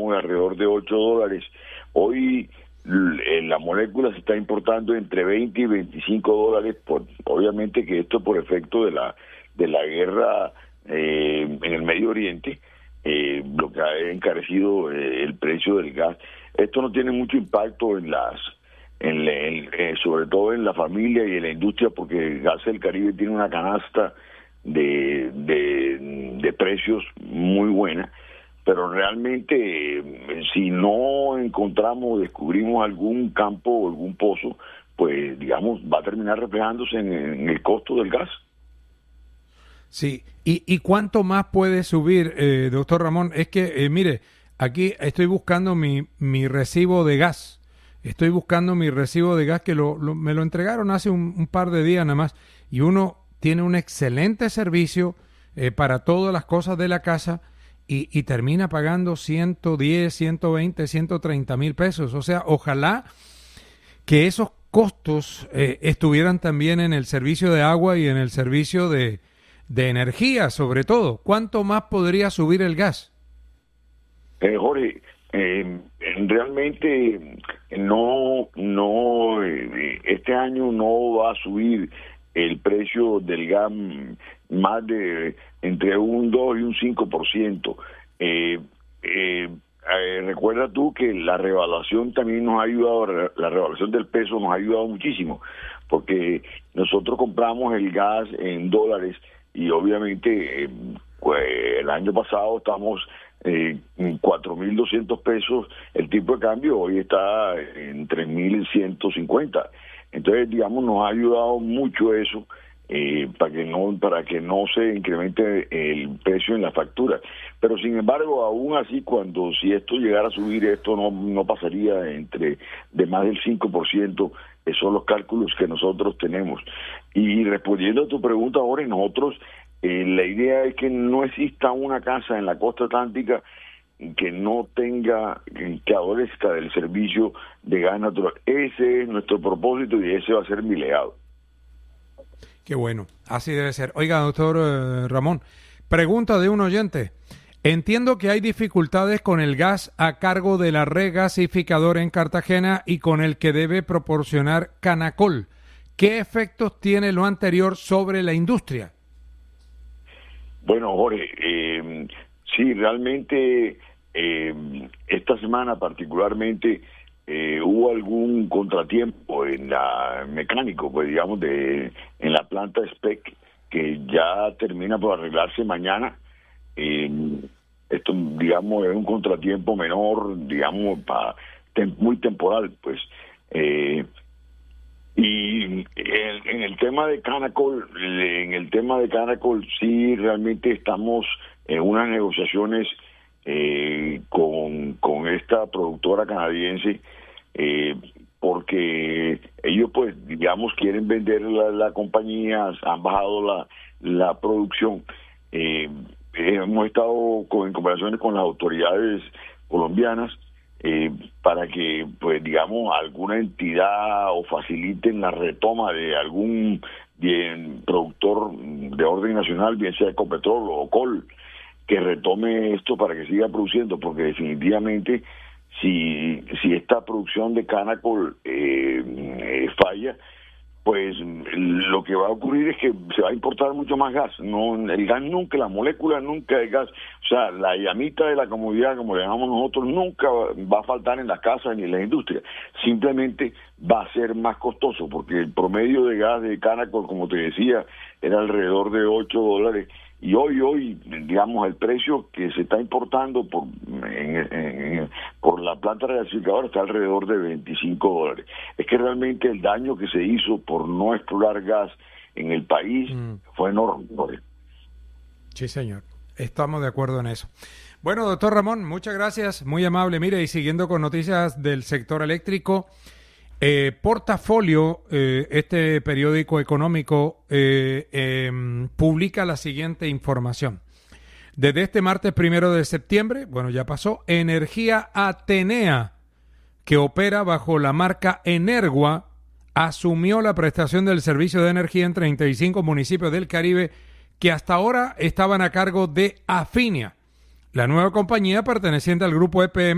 compramos alrededor de $8. Hoy la molécula se está importando entre $20 y $25, obviamente que esto por efecto de la guerra en el Medio Oriente, lo que ha encarecido el precio del gas. Esto no tiene mucho impacto sobre todo en la familia y en la industria, porque Gas del Caribe tiene una canasta de precios muy buena, pero realmente si no encontramos, descubrimos algún campo o algún pozo, pues digamos va a terminar reflejándose en el costo del gas. Sí, ¿y cuánto más puede subir, doctor Ramón? Es que, mire, aquí estoy buscando mi recibo de gas. Estoy buscando mi recibo de gas que me lo entregaron hace un par de días nada más. Y uno tiene un excelente servicio para todas las cosas de la casa y termina pagando 110, 120, 130 mil pesos. O sea, ojalá que esos costos estuvieran también en el servicio de agua y en el servicio de energía, sobre todo. ¿Cuánto más podría subir el gas? Jorge, realmente no este año no va a subir el precio del gas más de entre un 2 y un 5%. Recuerda tú que la revaluación también nos ha ayudado, la revaluación del peso nos ha ayudado muchísimo, porque nosotros compramos el gas en dólares y obviamente pues, el año pasado estamos en 4.200 pesos el tipo de cambio, hoy está en 3.150. Entonces, digamos, nos ha ayudado mucho eso para que no se incremente el precio en la factura. Pero sin embargo, aún así, si esto llegara a subir, esto no pasaría de más del 5%. Esos son los cálculos que nosotros tenemos. Y respondiendo a tu pregunta ahora, nosotros la idea es que no exista una casa en la costa atlántica que no tenga, que adolezca del servicio de gas natural. Ese es nuestro propósito y ese va a ser mi legado. Qué bueno, así debe ser. Oiga, doctor Ramón, pregunta de un oyente. Entiendo que hay dificultades con el gas a cargo de la regasificadora en Cartagena y con el que debe proporcionar Canacol. ¿Qué efectos tiene lo anterior sobre la industria? Bueno, Jorge, sí, realmente esta semana particularmente hubo algún contratiempo mecánico, pues digamos, en la planta SPEC, que ya termina por arreglarse mañana. Esto, digamos, es un contratiempo menor, digamos, muy temporal, pues. Y en el tema de Canacol, sí realmente estamos en unas negociaciones con esta productora canadiense, porque ellos, pues, digamos, quieren vender la compañía, han bajado la producción. Hemos estado en conversaciones con las autoridades colombianas para que, pues, digamos, alguna entidad o faciliten la retoma de algún productor de orden nacional, bien sea Ecopetrol o Col, que retome esto para que siga produciendo, porque definitivamente si esta producción de Canacol falla, pues lo que va a ocurrir es que se va a importar mucho más gas. El gas nunca, la molécula nunca de gas, o sea, la llamita de la comodidad, como le llamamos nosotros, nunca va a faltar en las casas ni en la industria. Simplemente va a ser más costoso, porque el promedio de gas de Canacol, como te decía, era alrededor de $8, y hoy, digamos, el precio que se está importando por la planta regasificadora está alrededor de $25. Es que realmente el daño que se hizo por no explorar gas en el país fue enorme. Sí, señor. Estamos de acuerdo en eso. Bueno, doctor Ramón, muchas gracias, muy amable. Mire, y siguiendo con noticias del sector eléctrico, Portafolio, este periódico económico, publica la siguiente información. Desde este martes 1 de septiembre, bueno, ya pasó, Energía Atenea, que opera bajo la marca Energua, asumió la prestación del servicio de energía en 35 municipios del Caribe que hasta ahora estaban a cargo de Afinia, la nueva compañía perteneciente al grupo EPM,